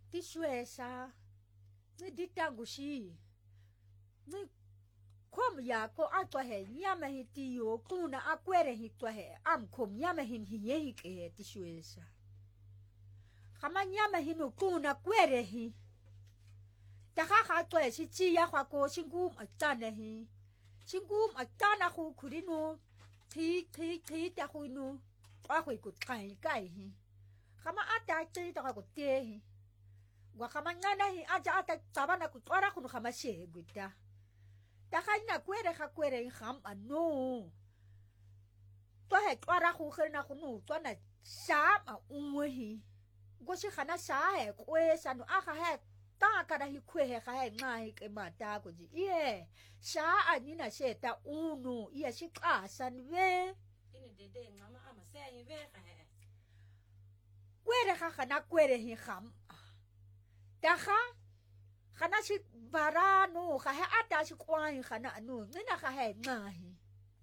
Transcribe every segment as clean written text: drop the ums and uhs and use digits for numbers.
tishwesa ni ditangushi ni kom ya ko atwa he nyama hitiyo kuna akwere hitwa he amkom nyama hiye hike tishwesa kama nyama hinu kuna kwere hi takaka atwa si chiya kwa ko singum atana hi singum atana khu kurino ti ta khu no a khu ku kai hi kama ata ti ta ko te hi wa kama ngana hi aja ata tabana ku twara khu kama she guta takanya kwere ham ano to he twara khu khena khu no tswana sha ma unwe go shi khana sha he kwe sanu a kha he ta kana hi kwe he kha he nga hi ke mata ko ji ye sha anina sheta unu ye shi ka san ve ini dede ngama ama se ve kha he kwere kha khana kwere hi ham ta kha khana shi barano kha he ata shi kwa hi khana anu nina kha he nga hi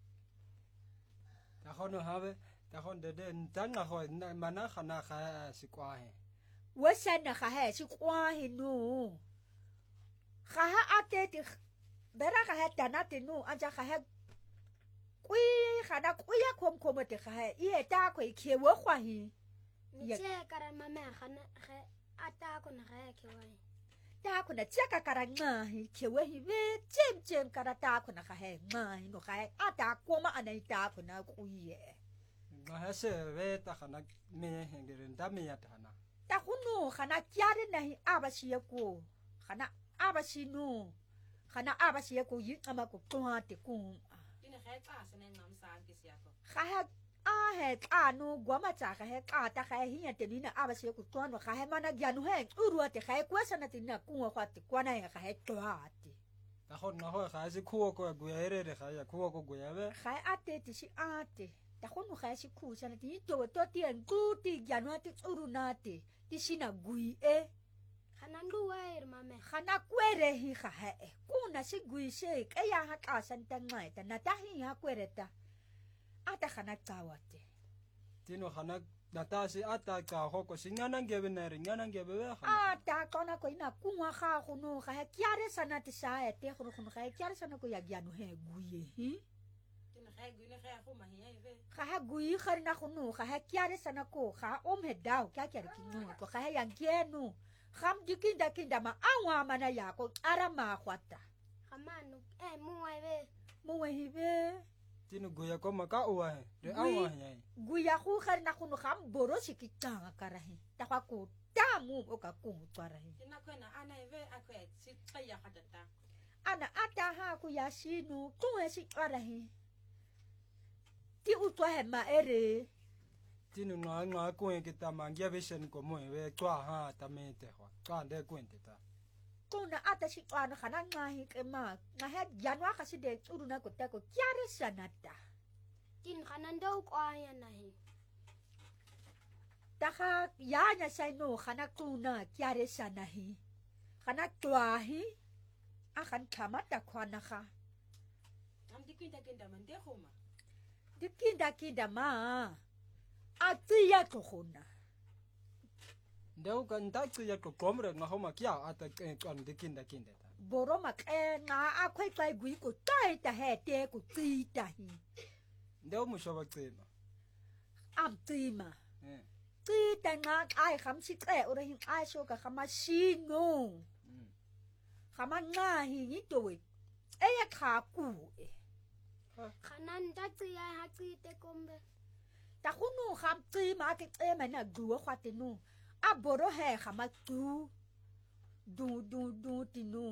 ta khono have ta khon dede ntanga kho mana khana kha shi kwa he wasana kha he shi kwa hi no kha ha ate ti bera kha he tanate no anja kha he kui khana kuya khom te kha he ye ta ko ke wo khwa hi Mche kara mama khana kha ata ko na kha ke wai ta ko na chaka kara nga hi ke we hi ve chem kara ta ko na kha he nga hi no kha ata ko ma anai ta ko na ku ye ma ha se ve ta khana me hengirin ta me ya ta na ta khunu khana kyare na hi abashi ye ko khana abashi no khana abashi ye ko yi ama ko twa te ku ini kha ka sene ngam sa ke sia ko kha he a he ka no gwa ma cha kha he ka ta kha hi ya te ni na abashi ye ko twa no kha he mana gya no he uru te kha ko sa na te na ku kwa te kwa na kha he twa te ta khon na ho kha se khu ko gu ya re kha ya khu ko gu ya ve kha ate ti si ate ta khonu kha si khu sa na ti to ti en ku ti gya no te uru na te ti sina gui khana ndu wai mama khana kwere hi kha he kuna si gui se ke ya ha ka san ta ngai ta na ta hi ha kwere ta ata khana tawate tino khana data si ata ka ho ko singana ngebe na re ngana ngebe ve khana ata kona ko ina kunwa kha khunu kha he kyare sana ti sa e te khunu kha kyare sana ko ya gya no he gui hi ini kha gu ni kha khu ma hi ve kha ha gui khari na khunu kha he kyare sana ko kha he dau kya kyare ki no ko kha he yang kenu kham dikinda ma awa mana ya ko arama khwata khamanu mu mu hi ve tino goya ko maka o he de awa he guya khu khari na khunu kham boro sikitanga karahi ta kwa ko tamu o ka ku twarahi ina ko na ana ve akwe si tsaya hadata ana ata ha ku ya sinu ku he si twarahi ti utwa he ma ere tino nga ko ke ta mangya ve shen ko mo ve twa ha ta me te ho ka de kwente ta kuna ata si twana khana ngahi ke ma nga he janwa ka si de uru na ko ta ko kyare sanata tin khana ndo kwa ya nahi taka ya nya sai no khana kuna kyare sanahi khana twahi akan kamata khwana kha am dikinda man de khoma dikinda ma atiya to khona ndeu kan ta tsi ya ko komre nga ho ma kya ata kan de kinda ta boro ma ke nga akhoi kai gui ko tai ta he te ko ti ta hi ndeu mo shoba tsema am ti ma ti ta nga ai kham si tre ora hin ai so ka khama si no khama nga hi ni to e ya kha ku khana nda tsi ya ha tsi te kombe ta khunu kham ti ma ke e ma na gu khwa te no a boro he khama tu du ti no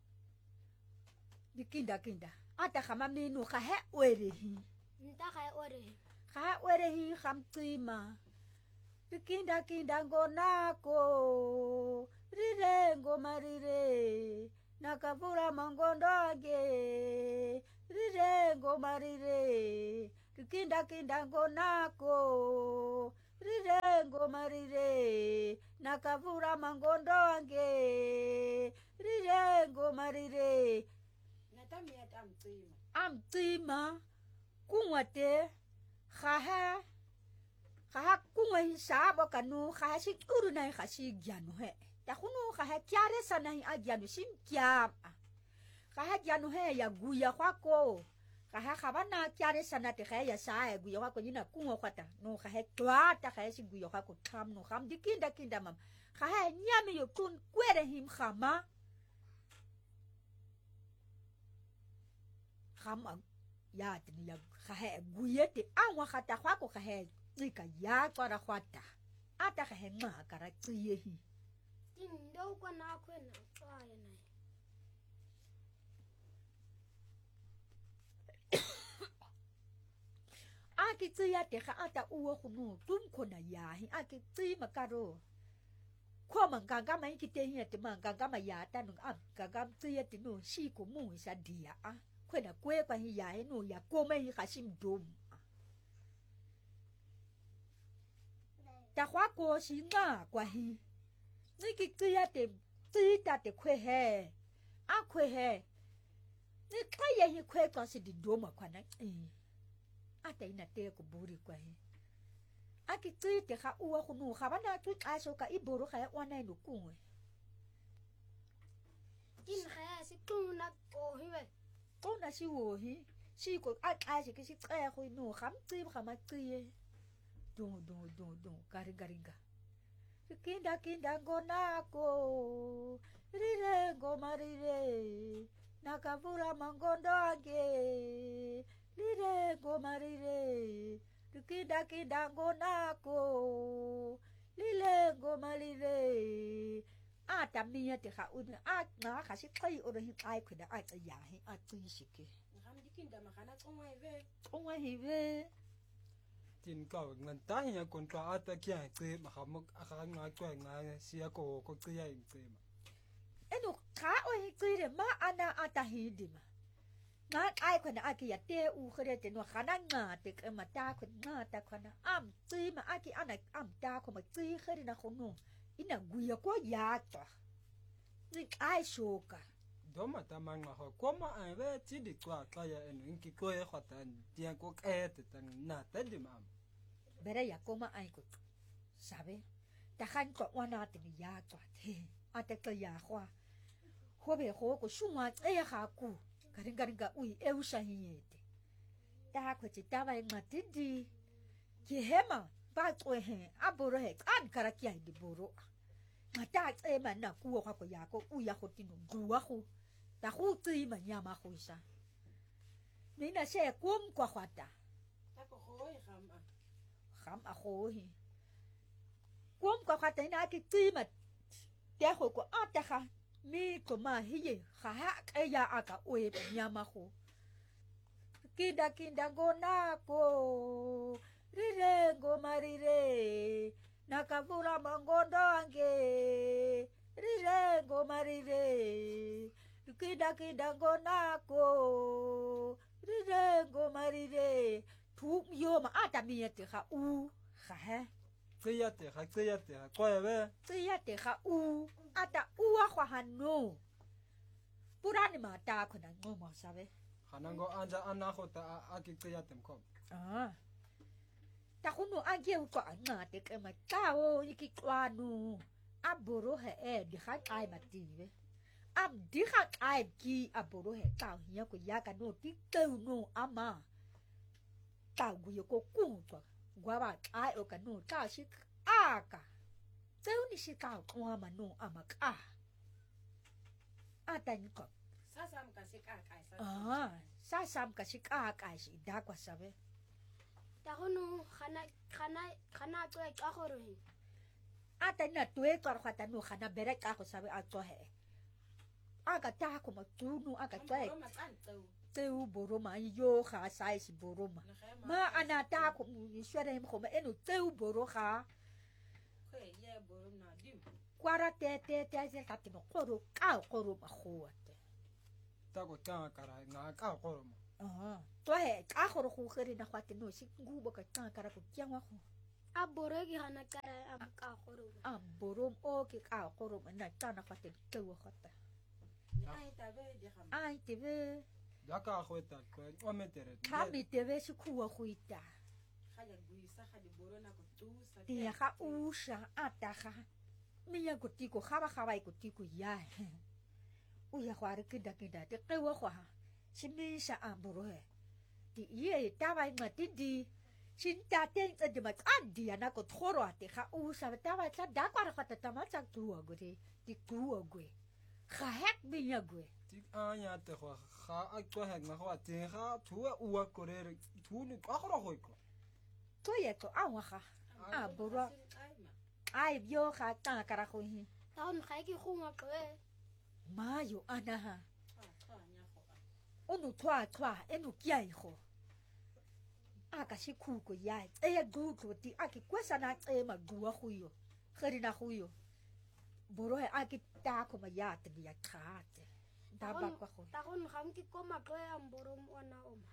dikinda ata khama mi no kha he ore hi nta kha ore hi kham ti ma dikinda ngonako rire ngomarire nakavura mangondage rire ngomarire dikinda ngonako rire ngomarire nakavura mangondage rire ngomarire natami atam tsima amtima kungwate kha kungwe hisabo kanu kha si uru nai kha si gyanu he ta khunu ga ha kyare sana hi agyano sim kyam ga ha gyano he ya guya kwa ko ga ha ga bana kyare sana te ga ya sa guya kwa ko nyina kungo kwata no ga ha twata ga si guya kwa ko tham no gam dikinda mam ga ha nyame yo kun kwere him khama khama ya te ya ga ha guya te anwa khata kwa ko ga ha nika ya kwara kwata ata ga he nga kara tsiye hi Tindo kwa na kwena tsaya na. Aki tsiya te ga ata uwo khunu tum khona ya hi aki tsi makaro kho manganga mai ki te hi te manganga ma ya ta nu am gaga tsiya te no shi ko mu sa dia a khona kwe kwa hi ya he no ya ko mai ga sim dum ta khwa ko shi nga kwa hi niki tsiya te tsita te kwe he a kwe he ni kaya hi kwe ka si di do ma kwa na ata ina te ko buri kwa hi aki tsite ga uwa go no ga bana tu tlaso ka iboro ga ona ino kungwe Tin ga se tuna ko hiwe. ona si wo hi si ko a tlaso ke si tsaya go no ga mtsi ga matsiye do garinga kinda ngonako rire ngomarire nakavura mangondo age rire ngomarire kinda ngonako lile ngomarire ata miya te ga una a nga ga si tkai o re ai khida a tsaya hi a tsishike ngam dikinda magana tsongwa hive tin ka ngan ta ya kon ka ata kya tse ma ga mo ga nga kwa nga sia ko tse ya tse ma eno ka o hi tsire ma ana ata hidima nga ai khona aki ya te u khere te no khana nga te ka mata khu nga ta khona am tsi ma aki ana am ta ko ma tsi khere na khono ina guya ko ya ta ni ai shoka do ma ta ma nga ko ma ai ve ti di kwa ka ya en ki ko e khata tian ko ke te tan na ta di ma bere ya ko ma ai ko sabe ta khan ko wana te ni ya ta te ate ka ya khwa ho be ho ko shuma e ga ku garinga ui e usa hiete ta ko ti ta ba ngatidi ki hema ba tso he aboro he kan kara ki ai di boro mata e ma na ku ho ko ya ko u ya go tinu duwa go ta go tsi ma nya ma go isa mina se kum kwa khwata ta ko hoi kham a go hi kum kwa khwata ina ki tsi ma te go ko ata ga mi ko ma hiye ga ha ke ya aka o e nya ma go kinda ngonako rire ngomarire nakavura mangondo ange rire ngomarire kinda ngonako rire ngomarire tu yo ma ata mi te ga u ga he tse ya te ga kwa ve tse ya te ga u ata u a gwa hanu purani ma ta khona ngoma sabe hanango anja ana go ta a ki tse ya tem ko ta kuno age u ko nga te ke ma ta o iki kwanu aboro he e di ga ai mative am di ga ai ki aboro he ta hiya ko ya ka no ti te no ama ta gu yo ko ku to gwa ba ai o ka no ta shi aka te uni shi ka kwa ma no ama ka ata ni ko sasa mkasika kai sasa mkashika akashi dakwa sabe Ta hono khana tso ka gore he. ata na tue ka khata no khana bere ka go sabe a tso he aka ta ko ma tunu aka tsae teu boroma yo ga size boroma ma ana ta ko ni swere mo ma eno teu boro ga kwe ye borom na dim kwara te se ka tino koro ka koro ma khoate ta ko ta kara nga ka ko mo to he ka koro go gere na khwate no si ngubo ka ta kara ko kyangwa go A boro ki hana kara am ka gore. borom o ke ka koro na ta na khwate teu khata ai ta be di kham ai te ve da ka go ta ko o metere ka mi te ve si kuwa go ita kha ya buisa kha di borona ko tu sa te ga usha ata ga Miya kutiko khaba ikutiko ya. Uya khware kida te qewa khwa. Shimisha amboro he. Di ye taba ingati di. Shinta teng de mat andi ana ko thoro ate kha u sa taba tla da kwara khata tama tsa tuwa gore. Di tuwa gwe. Kha hek miya gwe. Ti anya te go ga a tsoheng na go teng ga thua ua korere thunu ka go go go. To ye to awa kha. Amboro. Ai byo kha ta kara go hi. taon ga ke go ngwa qoe Mayo anaha. Anu Onu twa enu kia iho. Aka shikuko ya. Eya guko ti aki kwesa na magua huyo. Kherina huyo. Borohe aki tako mayate biya kate. Daba kwa ho. taon ga mke koma qoe a mboro mona oma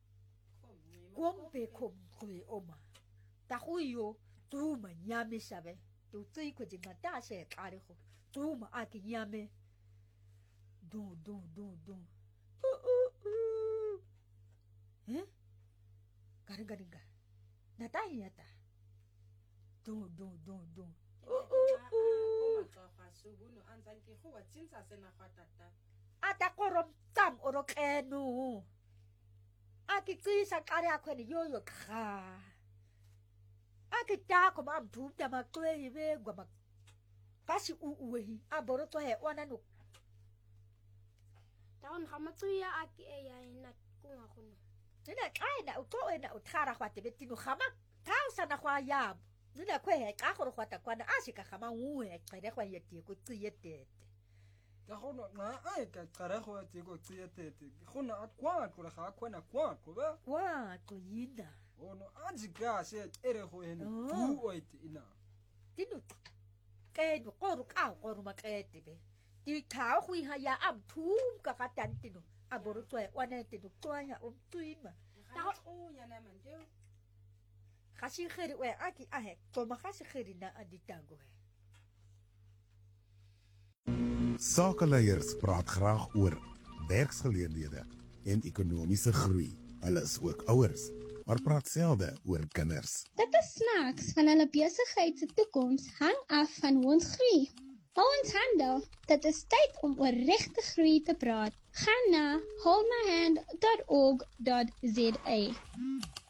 Kompe kompe oma. Ta huyo tuma nyame sabe. Tu tsiko jinga ta se kare ho. Tuma aki nyame. Du. Eh? Garinga. Natai yata. Du. Subuno anzanki huwa tsinsa sena khatata. Ata korom tam orokenu. Aki tsisa kare akwene yoyo kha. Aki ta ko mam tu ta makwe ibe gwa kasi uwehi aboro to he wana no. taon ga matsuya a ke e ya ina kunga gono Nina kaina uto ena uthara khwate betino khama kausa na khwa yabo. Nina kwe he ka go khwata kwana asika khama uwe qere khwa yeti ko tsiyetete. Ya go no na ai ka tsara go te go tsietete go na kwa go ga kwana kwa go ba Wa ko yina. ono ajika se ere go ene tu oite ina Tinu ke do koru ka koru makete be. Ti ka go ha ya am thum ka katantino. Aboro to wana te do toya tuima. Oh, yana mandeu. Khasi khiri we aki ahe ko makhasi khiri na aditango he. Sakeleiers praat graag oor werksgeleenthede en ekonomiese groei. Hulle is ook ouers, maar praat selde oor kinders. Dit is snaaks van hulle besigheid se toekoms hang af van hoe ons groei. Hou ons handel, dit is tyd om oor regte groei te praat. Gaan na holdmyhand.org.za.